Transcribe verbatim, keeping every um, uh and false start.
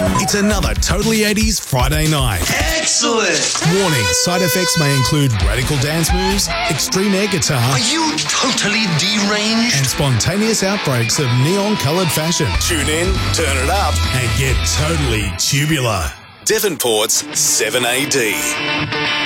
It's another Totally eighties Friday night. Excellent! Warning, side effects may include radical dance moves, extreme air guitar, Are you totally deranged? and spontaneous outbreaks of neon-coloured fashion. Tune in, turn it up, and get totally tubular. Devonport's seven A D.